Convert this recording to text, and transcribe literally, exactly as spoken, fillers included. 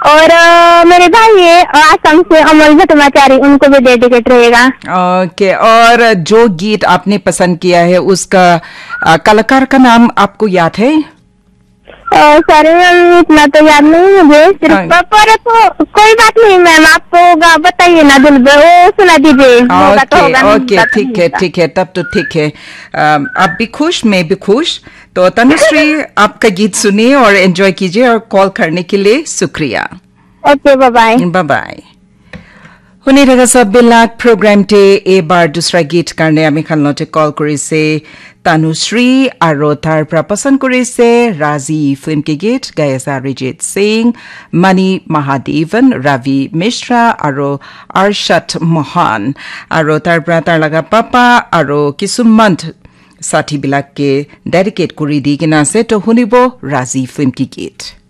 और आ, मेरे भाई है आसाम से अमल भट्टाचार्य, उनको भी डेडिकेट रहेगा। ओके, और जो गीत आपने पसंद किया है उसका आ, कलाकार का नाम आपको याद है? सर मैम इतना तो याद नहीं मुझे, सिर्फ पर तो कोई बात नहीं मैम, आपको बताइए ना दिल में, वो सुना दीजिए। ओके ओके, ठीक है ठीक है, तब तो ठीक है। आप भी खुश, मैं भी खुश। तो तनुश्री, आपका गीत सुनिए और एंजॉय कीजिए, और कॉल करने के लिए शुक्रिया। Okay, bye bye bye bye. শুনি থকা সববিলাক প্ৰগ্ৰামতে এইবাৰ দুসৰা গীত কাৰণে আমি খালনতে কল কৰিছে তানুশ্ৰী, আৰু তাৰ পৰা পছন্দ কৰিছে ৰাজি ফিল্ম কি গীত গাই আছে অৰিজিত সিং, মণি মহাদেৱন, ৰবি মিশ্ৰা আৰু আৰশাদ মোহন, আৰু তাৰ পৰা তাৰ লগা পাপা আৰু কিছুমান সাথীবিলাকে ডেডিকেট কৰি দি কিনে আছে। তো শুনিব ৰাজি ফিল্ম কি গীত।